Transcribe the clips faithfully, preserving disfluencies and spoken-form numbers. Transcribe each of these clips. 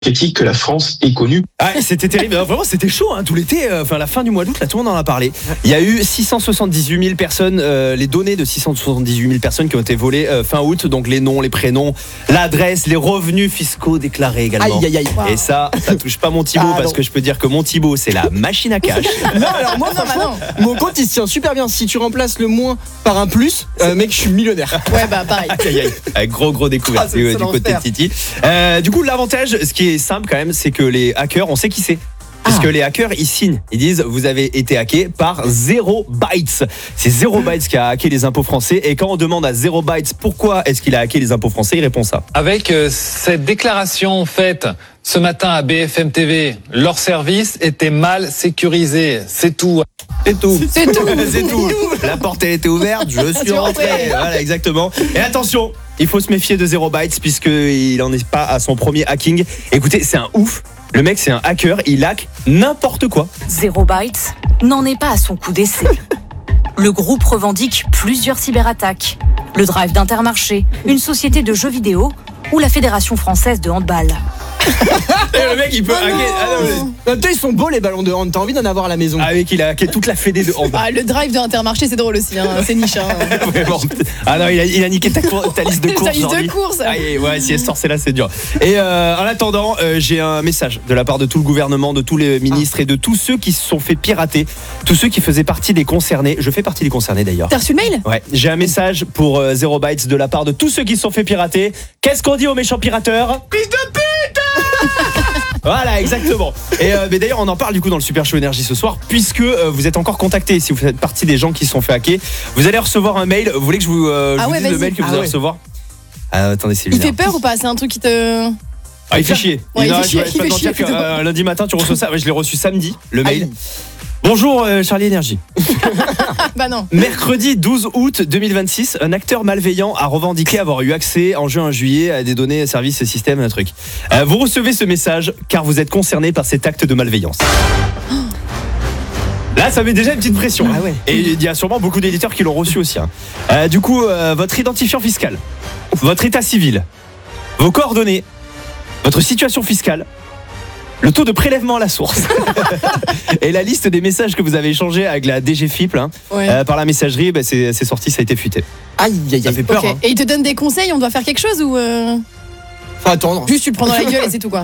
critique que la France ait connue. Ah, c'était terrible. Non, vraiment, c'était chaud. Hein, tout l'été, euh, enfin la fin du mois d'août, là, tout le monde en a parlé. Il y a eu six cent soixante-dix-huit mille personnes, euh, les données de six cent soixante-dix-huit mille personnes qui ont été volées euh, fin août. Donc les noms, les prénoms, l'adresse, les revenus fiscaux déclarés également. Aïe, aïe, aïe. Et ça, ça touche pas mon Thibaut Ah, parce non. que je peux dire que mon Thibaut, c'est la machine à cash. Non, alors moi, Non, bah franchement, mon compte il se tient super bien. Si tu remplaces le moins par un plus, euh, mec, je suis millionnaire. Ouais, bah pareil. Aïe, aïe, aïe. Avec gros gros découverte Ah, c'est- du, c'est du côté de l'enfer. Titi. Euh, du coup, l'avantage, ce qui est simple quand même, c'est que les hackers, on sait qui c'est. Parce Ah. que les hackers, ils signent. Ils disent, vous avez été hacké par Zero Bytes. C'est Zero Bytes qui a hacké les impôts français. Et quand on demande à Zero Bytes pourquoi est-ce qu'il a hacké les impôts français, il répond ça. Avec euh, cette déclaration faite ce matin à B F M T V, leur service était mal sécurisé. C'est tout. C'est tout. C'est tout. C'est tout. La porte elle était ouverte, je suis Tu es rentré. rentré. Voilà, exactement. Et attention, il faut se méfier de Zero Bytes puisqu'il n'en est pas à son premier hacking. Écoutez, c'est un ouf. Le mec, c'est un hacker, il hack n'importe quoi. Zero Bytes n'en est pas à son coup d'essai. Le groupe revendique plusieurs cyberattaques. Le Drive d'Intermarché, une société de jeux vidéo ou la Fédération française de handball. Et le mec, il peut hacker. Ah non, mais- En même temps, ils sont beaux les ballons de hand. T'as envie d'en avoir à la maison. Ah, mec, il a hacké toute la fédé de hand. Ah, le drive de Intermarché, c'est drôle aussi. Hein. C'est niche. Hein. Vraiment. Ah non, il a, il a niqué ta, cour- ta liste de courses. Ta liste de aujourd'hui. courses. Ah, et ouais, si elle sort, c'est là, c'est dur. Et euh, en attendant, euh, j'ai un message de la part de tout le gouvernement, de tous les ministres et de tous ceux qui se sont fait pirater, tous ceux qui faisaient partie des concernés. Je fais partie des concernés d'ailleurs. T'as reçu le mail? Ouais, j'ai un message pour euh, Zero Bytes de la part de tous ceux qui se sont fait pirater. Qu'est-ce qu'on dit aux méchants pirateurs? Fils de pute! Voilà, exactement. Et euh, mais d'ailleurs, on en parle du coup dans le Super Show Énergie ce soir, puisque euh, vous êtes encore contactés. Si vous faites partie des gens qui se sont fait hacker, vous allez recevoir un mail. Vous voulez que je vous, euh, je Ah vous ouais, dise le vas-y. mail que vous Ah allez ouais. recevoir? Ah, attendez, c'est Il bizarre. fait peur ou pas? C'est un truc qui te. Ah, il fait chier. Ouais, il Non, fait je chier, vais il pas fait te mentir chier, que, euh, lundi matin, tu reçois ça. Ouais, je l'ai reçu samedi, le mail. Aïe. Bonjour euh, Charlie Énergie. Bah non. Mercredi douze août deux mille vingt-six, un acteur malveillant a revendiqué avoir eu accès en juin juillet à des données, services et systèmes, un truc. Euh, vous recevez ce message car vous êtes concerné par cet acte de malveillance. Là, ça met déjà une petite pression. Ah ouais. Et il y a sûrement beaucoup d'éditeurs qui l'ont reçu aussi. hein. Euh, du coup, euh, votre identifiant fiscal, votre état civil, vos coordonnées, votre situation fiscale, le taux de prélèvement à la source et la liste des messages que vous avez échangés avec la D G F I P là, Ouais. euh, par la messagerie, bah, c'est c'est sorti, ça a été fuité. Aïe, aïe, Ça aïe. fait peur. Ok. hein. Et il te donne des conseils, on doit faire quelque chose ou euh, Faut attendre. juste tu le prends dans la gueule et c'est tout quoi?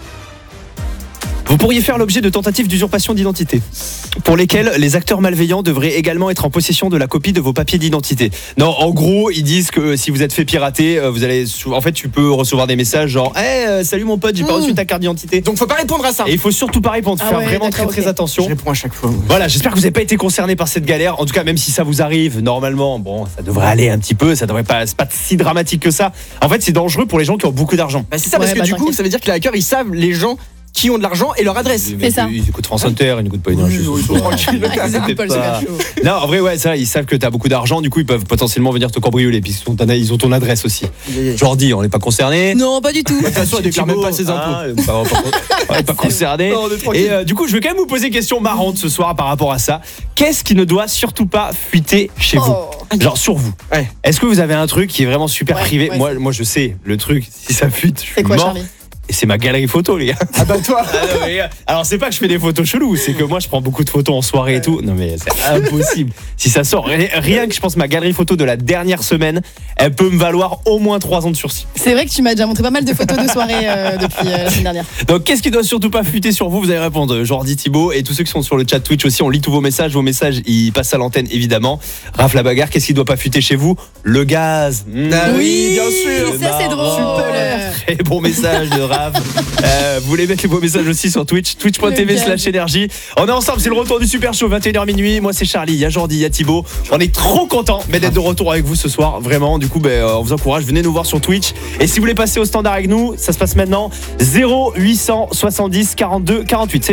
Vous pourriez faire l'objet de tentatives d'usurpation d'identité, pour lesquelles les acteurs malveillants devraient également être en possession de la copie de vos papiers d'identité. Non, en gros, ils disent que si vous êtes fait pirater, euh, vous allez, sou- en fait, tu peux recevoir des messages genre, hey, euh, salut mon pote, j'ai pas Mmh. reçu ta carte d'identité. Donc faut pas répondre à ça. Et il faut surtout pas répondre, Ah faire ouais, vraiment très d'accord, très ok. attention. Je réponds à chaque fois. Voilà, j'espère que vous n'avez pas été concerné par cette galère. En tout cas, même si ça vous arrive, normalement, bon, ça devrait aller un petit peu. Ça devrait pas, c'est pas si dramatique que ça. En fait, c'est dangereux pour les gens qui ont beaucoup d'argent. Bah, c'est ça, parce Ouais, que bah, du coup, t'inquiète. ça veut dire que les hackers ils savent les gens qui ont de l'argent et leur adresse. Ils- C'est ça. Ils écoutent France Inter, ils n'écoutent pas Énergie. Oui, ce oui, soir. tranquille. Ils Ah, ils écoutent écoutent pas le pas. Super Show. Non, en vrai, ouais, ça, ils savent que t'as beaucoup d'argent. Du coup, ils peuvent potentiellement venir te cambrioler. Puis ils ont ton, ils ont ton adresse aussi. Je leur dis, on n'est pas concernés. Non, pas du tout. De toute façon, elle déclare même pas ses impôts. Ah, on n'est pas, on n'est pas concernés. Non, on est tranquille. Et euh, du coup, je vais quand même vous poser une question marrante ce soir par rapport à ça. Qu'est-ce qui ne doit surtout pas fuiter chez vous? Oh. Genre sur vous. Ouais. Est-ce que vous avez un truc qui est vraiment super Ouais, privé? ouais, moi, c'est- moi, je sais, le truc, si ça fuite, je suis C'est quoi, mort. Charlie? Et c'est ma galerie photo, les gars. Ah bah toi. Ah non, mais, les gars, alors, c'est pas que je fais des photos cheloues, c'est que moi, je prends beaucoup de photos en soirée et tout. Non, mais c'est impossible. Si ça sort, ri- rien que je pense ma galerie photo de la dernière semaine, elle peut me valoir au moins trois ans de sursis. C'est vrai que tu m'as déjà montré pas mal de photos de soirée euh, depuis euh, la semaine dernière. Donc, qu'est-ce qui doit surtout pas fuiter sur vous? Vous allez répondre, Jordi, Thibaut, et tous ceux qui sont sur le chat Twitch aussi. On lit tous vos messages. Vos messages, ils passent à l'antenne, évidemment. Raph la bagarre, qu'est-ce qui doit pas fuiter chez vous? Le gaz. Mmh. Ah oui, bien sûr. Ça c'est drôle. Super. Très bon message de Raph. Euh, vous voulez mettre les beaux messages aussi sur Twitch, twitch point t v Le gaz. slash énergie. On est ensemble, c'est le retour du Super Show, vingt et une heures minuit. Moi c'est Charlie, il y a Jordi, il y a Thibaut. On est trop contents d'être de retour avec vous ce soir, vraiment. Du coup, ben, euh, on vous encourage, venez nous voir sur Twitch. Et si vous voulez passer au standard avec nous, ça se passe maintenant. zéro huit cent soixante-dix quarante-deux quarante-huit.